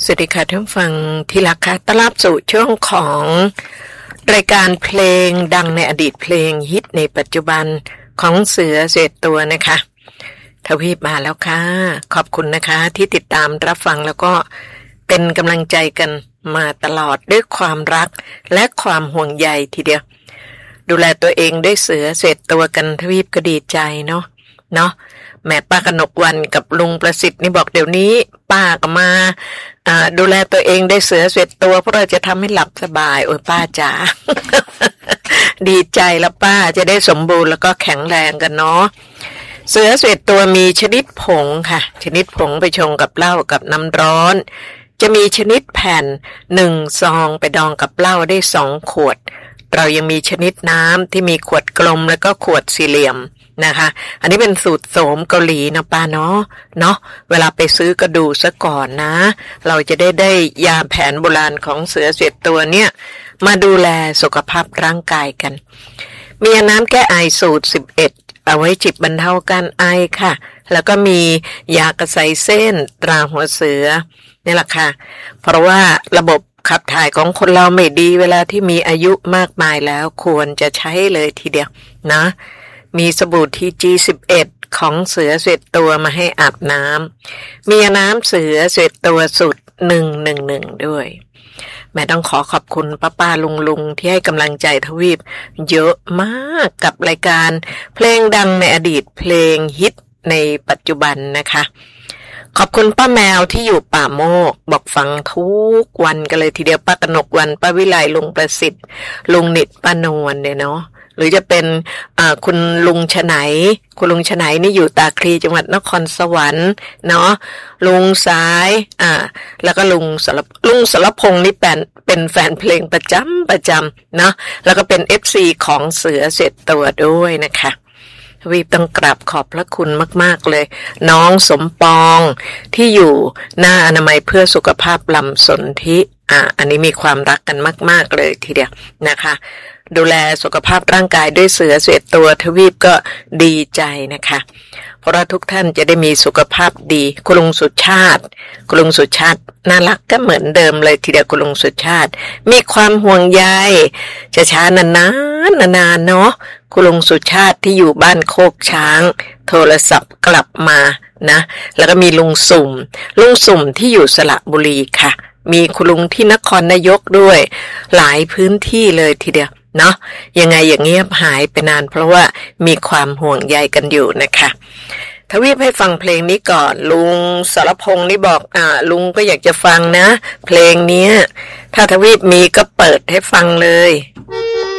สวัสดีค่ะท่านฟังที่รักค่ะต้อนรับสู่ช่วงของรายการเพลงดังในอดีตเพลงฮิตในปัจจุบันของเสือเศษตัวนะคะทวีปมาแล้วค่ะขอบคุณนะคะที่ติดตามรับฟังแล้วก็เป็นกำลังใจกันมาตลอดด้วยความรักและความห่วงใยทีเดียวดูแลตัวเองด้วยเสือเศษตัวกันทวีปก็ดีใจเนาะแม่ป้ากนกวันกับลุงประสิทธิ์นี่บอกเดี๋ยวนี้ป้าก็มาดูแลตัวเองได้เสือเสร็จตัวเพราะเราจะทำให้หลับสบายโอ้ยป้าจ๋า ดีใจแล้วป้าจะได้สมบูรณ์แล้วก็แข็งแรงกันเนาะเสือเสร็จตัวมีชนิดผงค่ะชนิดผงไปชงกับเหล้ากับน้ำร้อนจะมีชนิดแผ่น1 ซองไปดองกับเหล้าได้2 ขวดเรายังมีชนิดน้ำที่มีขวดกลมแล้วก็ขวดสี่เหลี่ยมนะคะอันนี้เป็นสูตรโสมเกาหลีนะป้าเนาะเวลาไปซื้อก็ดูซะก่อนนะเราจะได้ยาแผนโบราณของเสือเสร็จตัวเนี่ยมาดูแลสุขภาพร่างกายกันมีน้ำแก้ไอสูตร11เอาไว้จิบบรรเทาการไอค่ะแล้วก็มียากระใสเส้นตราหัวเสือนี่แหละค่ะเพราะว่าระบบขับถ่ายของคนเราไม่ดีเวลาที่มีอายุมากมายแล้วควรจะใช้เลยทีเดียวนะมีสบู่ทีจี11ของเสือเสร็จตัวมาให้อาบน้ำมีน้ำเสือเสร็จตัวสุด111ด้วยแม่ต้องขอบคุณป้าลุงที่ให้กำลังใจทวีปเยอะมากกับรายการเพลงดังในอดีตเพลงฮิตในปัจจุบันนะคะขอบคุณป้าแมวที่อยู่ป่าโมกบอกฟังทุกวันกันเลยทีเดียวป้ากนกวันป้าวิไลลุงประสิทธิ์ลุงนิดป้านวลเนี่ยเนาะหรือจะเป็นคุณลุงฉไนคุณลุงฉไนนี่อยู่ตาคลีจังหวัดนครสวรรค์เนาะลุงสายแล้วก็ลุงสรพงษ์นี่เป็นแฟนเพลงประจำเนาะแล้วก็เป็น FC ของเสือเสร็จตัวด้วยนะคะวีบต้องกราบขอบพระคุณมากๆเลยน้องสมปองที่อยู่หน้าอนามัยเพื่อสุขภาพลำสนธิอันนี้มีความรักกันมากๆเลยทีเดียวนะคะดูแลสุขภาพร่างกายด้วยเสือเสร็จตัวทวีปก็ดีใจนะคะเพราะว่าทุกท่านจะได้มีสุขภาพดีคุณลุงสุชาติน่ารักก็เหมือนเดิมเลยทีเดียวคุณลุงสุชาติมีความห่วงใยช้านานเนาะคุณลุงสุชาติที่อยู่บ้านโคกช้างโทรศัพท์กลับมานะแล้วก็มีลุงสุ่มที่อยู่สระบุรีค่ะมีคุณลุงที่นครนายกด้วยหลายพื้นที่เลยทีเดียวเนาะยังไงอย่างเงียบหายไปนานเพราะว่ามีความห่วงใยกันอยู่นะคะทวีปให้ฟังเพลงนี้ก่อนลุงสรพงษ์นี่บอกลุงก็อยากจะฟังนะเพลงนี้ถ้าทวีปมีก็เปิดให้ฟังเลย